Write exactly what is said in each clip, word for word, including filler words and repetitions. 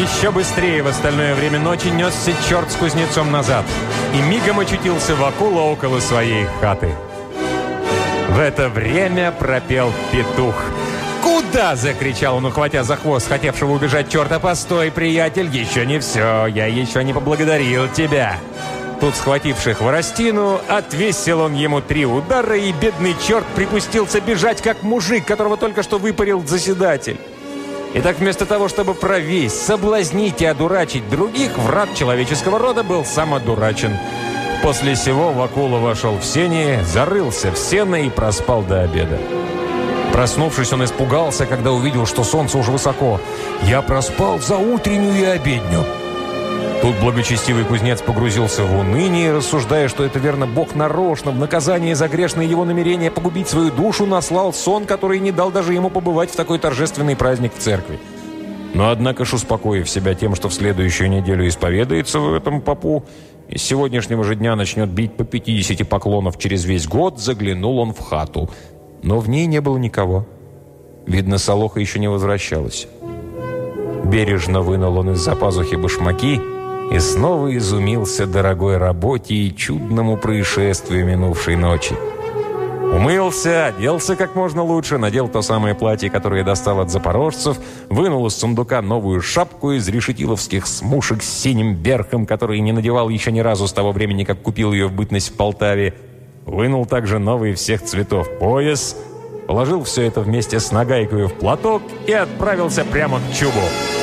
Еще быстрее в остальное время ночи несся черт с кузнецом назад и мигом очутился Вакула около своей хаты. В это время пропел петух. «Куда?» – закричал он, ухватя за хвост хотевшего убежать черта. «Постой, приятель, еще не все, я еще не поблагодарил тебя». Тут, схвативший хворостину, отвесил он ему три удара, и бедный черт припустился бежать, как мужик, которого только что выпарил заседатель. Итак, вместо того, чтобы провесть, соблазнить и одурачить других, враг человеческого рода был сам одурачен. После сего Вакула вошел в сени, зарылся в сено и проспал до обеда. Проснувшись, он испугался, когда увидел, что солнце уже высоко. «Я проспал за утреннюю и обедню». Тут благочестивый кузнец погрузился в уныние, рассуждая, что это верно Бог нарочно, в наказание за грешное его намерение погубить свою душу, наслал сон, который не дал даже ему побывать в такой торжественный праздник в церкви. Но, однако ж, успокоив себя тем, что в следующую неделю исповедается в этом попу, и с сегодняшнего же дня начнет бить по пятидесяти поклонов через весь год, заглянул он в хату. Но в ней не было никого. Видно, Солоха еще не возвращалась. Бережно вынул он из-за пазухи башмаки и снова изумился дорогой работе и чудному происшествию минувшей ночи. Умылся, оделся как можно лучше, надел то самое платье, которое достал от запорожцев, вынул из сундука новую шапку из решетиловских смушек с синим верхом, который не надевал еще ни разу с того времени, как купил ее в бытность в Полтаве, вынул также новый всех цветов пояс, положил все это вместе с нагайкой в платок и отправился прямо к Чубу.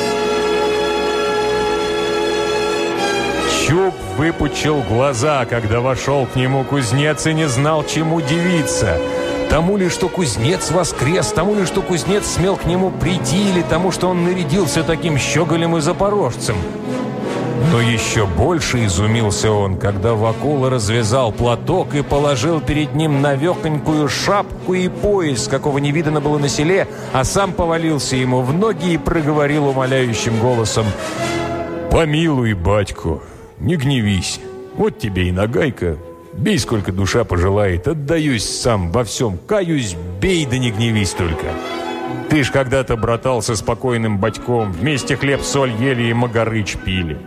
Чуб выпучил глаза, когда вошел к нему кузнец, и не знал, чему дивиться. Тому ли, что кузнец воскрес, тому ли, что кузнец смел к нему прийти, или тому, что он нарядился таким щеголем и запорожцем. Но еще больше изумился он, когда Вакула развязал платок и положил перед ним навехонькую шапку и пояс, какого не видано было на селе, а сам повалился ему в ноги и проговорил умоляющим голосом: «Помилуй, батько, не гневись. Вот тебе и нагайка. Бей, сколько душа пожелает. Отдаюсь сам во всем. Каюсь, бей, да не гневись только. Ты ж когда-то братал со спокойным батьком. Вместе хлеб-соль ели и магарыч пили».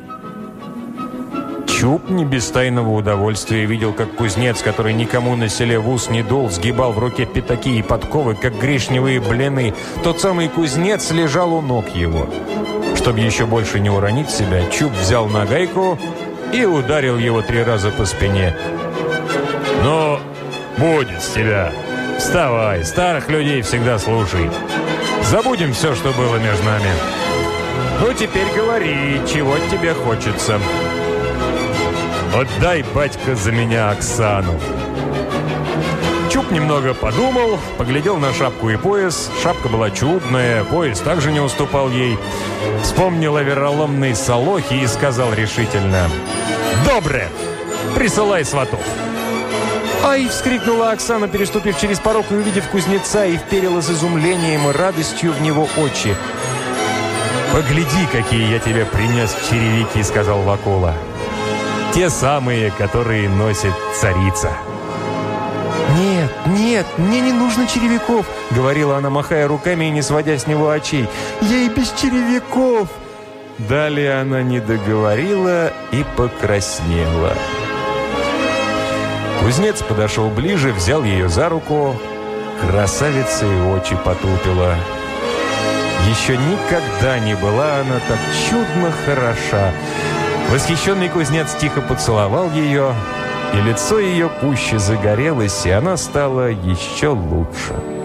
Чуб не без тайного удовольствия видел, как кузнец, который никому на селе в ус не дул, сгибал в руке пятаки и подковы, как гречневые блины. Тот самый кузнец лежал у ног его. Чтобы еще больше не уронить себя, Чуб взял нагайку и ударил его три раза по спине. «Ну, будет с тебя. Вставай, старых людей всегда слушай. Забудем все, что было между нами. Ну, теперь говори, чего тебе хочется. Отдай, батька, за меня Оксану». Чуб немного подумал, поглядел на шапку и пояс. Шапка была чудная, пояс также не уступал ей. Вспомнил о вероломной Солохе и сказал решительно: «Добре, присылай сватов». «Ай!» — вскрикнула Оксана, переступив через порог и увидев кузнеца, и вперила с изумлением и радостью в него очи. «Погляди, какие я тебе принес черевики», — сказал Вакула. «Те самые, которые носит царица». «Нет, нет, мне не нужно черевиков», — говорила она, махая руками и не сводя с него очей. «Я и без черевиков». Далее она не договорила и покраснела. Кузнец подошел ближе, взял ее за руку. Красавица и очи потупила. Еще никогда не была она так чудно хороша. Восхищенный кузнец тихо поцеловал ее, и лицо ее пуще загорелось, и она стала еще лучше.